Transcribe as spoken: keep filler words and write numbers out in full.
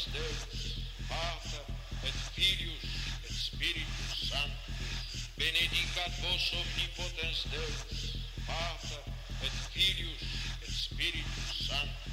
omnipotens Deus, Pater et Filius et Spiritus Sanctus, benedicat vos omnipotens Deus, Pater et Filius et Spiritus Sanctus,